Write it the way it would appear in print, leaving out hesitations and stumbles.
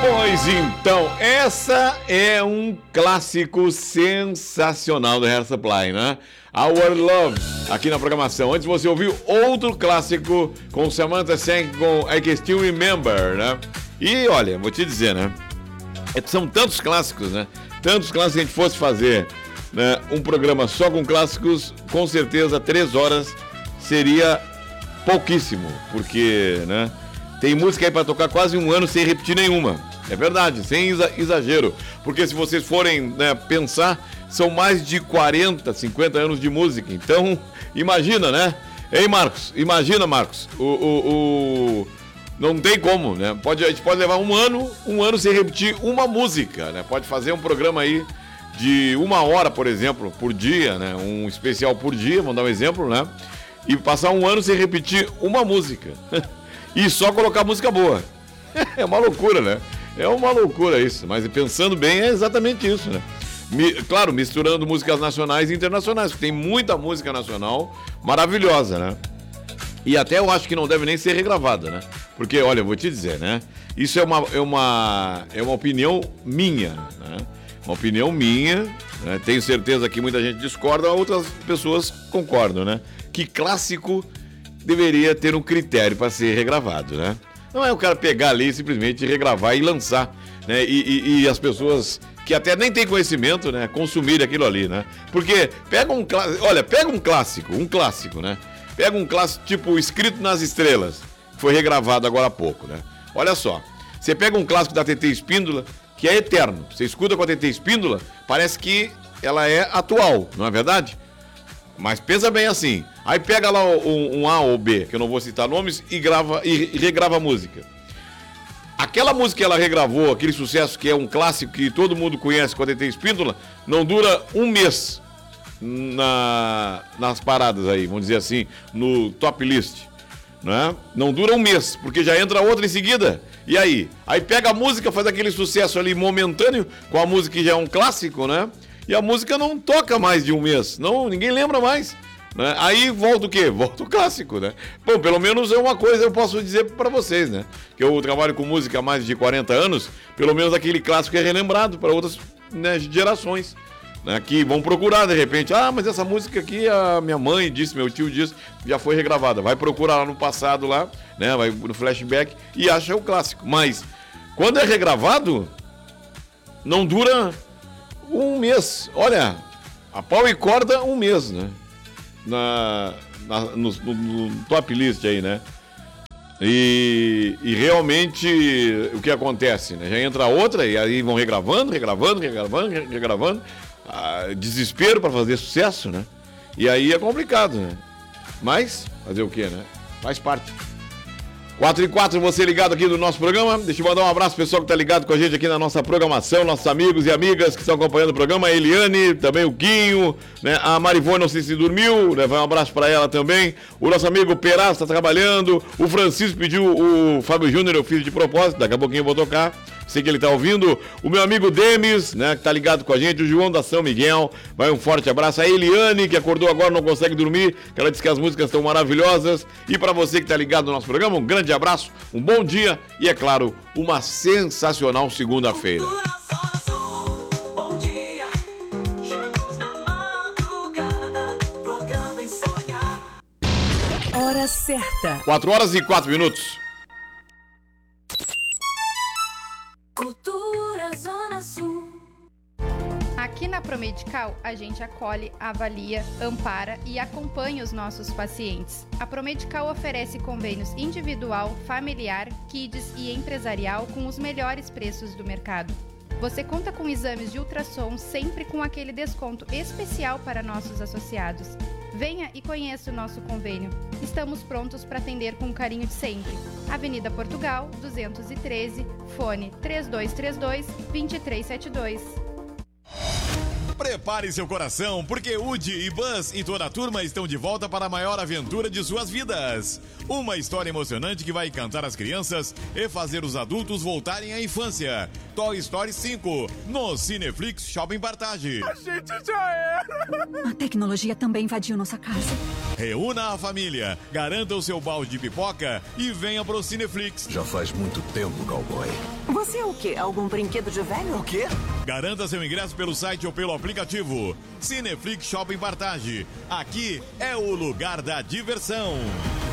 Pois então, essa é um clássico sensacional do Hair Supply, né? Our Love, aqui na programação. Antes você ouviu outro clássico com Samantha Sang com I Can Still Remember, né? E olha, vou te dizer, né? São tantos clássicos, né? Tantos clássicos que a gente fosse fazer, né? Um programa só com clássicos, com certeza 3 horas seria pouquíssimo, porque, né? Tem música aí pra tocar quase um ano sem repetir nenhuma. É verdade, sem exagero. Porque se vocês forem, né, pensar, são mais de 40, 50 anos de música. Então, imagina, né? Ei, Marcos, imagina, Marcos. Não tem como, né? A gente pode levar um ano sem repetir uma música, né? Pode fazer um programa aí de 1 hora, por exemplo, por dia, né? Um especial por dia, vamos dar um exemplo, né? E passar um ano sem repetir uma música. E só colocar música boa. É uma loucura, né? É uma loucura isso. Mas pensando bem, é exatamente isso, né? Claro, misturando músicas nacionais e internacionais, porque tem muita música nacional maravilhosa, né? E até eu acho que não deve nem ser regravada, né? Porque, olha, eu vou te dizer, né? Isso é uma opinião minha, né? Uma opinião minha, né? Tenho certeza que muita gente discorda, outras pessoas concordam, né? Que clássico deveria ter um critério para ser regravado, né? Não é o cara pegar ali, simplesmente regravar e lançar, né? E as pessoas que até nem têm conhecimento, né? Consumirem aquilo ali, né? Porque pega um clássico, né? Pega um clássico tipo Escrito nas Estrelas, que foi regravado agora há pouco, né? Olha só, você pega um clássico da TT Espíndola, que é eterno. Você escuta com a TT Espíndola, parece que ela é atual, não é verdade? Mas pensa bem assim, aí pega lá um A ou B, que eu não vou citar nomes, e regrava a música. Aquela música que ela regravou, aquele sucesso que é um clássico que todo mundo conhece com a TT Espíndola, não dura um mês nas paradas aí, vamos dizer assim, no top list, né? Não dura um mês, porque já entra outra em seguida. E aí? Aí pega a música, faz aquele sucesso ali momentâneo, com a música que já é um clássico, né? E a música não toca mais de um mês. Não, ninguém lembra mais, né? Aí volta o quê? Volta o clássico, né? Bom, pelo menos é uma coisa eu posso dizer para vocês, né? Que eu trabalho com música há mais de 40 anos. Pelo menos aquele clássico é relembrado para outras, né, gerações, né? Que vão procurar de repente. Ah, mas essa música aqui a minha mãe disse, meu tio disse, já foi regravada. Vai procurar lá no passado lá, né? Vai no flashback e acha o clássico. Mas quando é regravado, não dura um mês. Olha, a pau e corda um mês, né? No top list aí, né? E realmente o que acontece, né? Já entra outra e aí vão regravando. Desespero para fazer sucesso, né? E aí é complicado, né? Mas fazer o quê, né? Faz parte. 4h04, você ligado aqui no nosso programa. Deixa eu mandar um abraço pro pessoal que tá ligado com a gente aqui na nossa programação, nossos amigos e amigas que estão acompanhando o programa, a Eliane, também o Guinho, né? A Marivone, não sei se dormiu, né? Vai um abraço para ela também. O nosso amigo Peraz tá trabalhando, o Francisco pediu o Fábio Júnior, eu fiz de propósito, daqui a pouquinho eu vou tocar. Sei que ele tá ouvindo. O meu amigo Demis, né, que tá ligado com a gente. O João da São Miguel. Vai um forte abraço. A Eliane, que acordou agora, não consegue dormir. Que ela disse que as músicas estão maravilhosas. E para você que tá ligado no nosso programa, um grande abraço, um bom dia e, é claro, uma sensacional segunda-feira. Hora certa. 4h04. Cultura Zona Sul. Aqui na Promedical, a gente acolhe, avalia, ampara e acompanha os nossos pacientes. A Promedical oferece convênios individual, familiar, kids e empresarial com os melhores preços do mercado. Você conta com exames de ultrassom sempre com aquele desconto especial para nossos associados. Venha e conheça o nosso convênio. Estamos prontos para atender com o carinho de sempre. Avenida Portugal, 213, fone 3232-2372. Prepare seu coração, porque Woody e Buzz e toda a turma estão de volta para a maior aventura de suas vidas. Uma história emocionante que vai encantar as crianças e fazer os adultos voltarem à infância. Toy Story 5, no Cineflix Shopping Partage. A gente já era! A tecnologia também invadiu nossa casa. Reúna a família, garanta o seu balde de pipoca e venha pro Cineflix. Já faz muito tempo, cowboy. Você é o quê? Algum brinquedo de velho? O quê? Garanta seu ingresso pelo site ou pelo aplicativo. Cineflix Shopping Partage. Aqui é o lugar da diversão.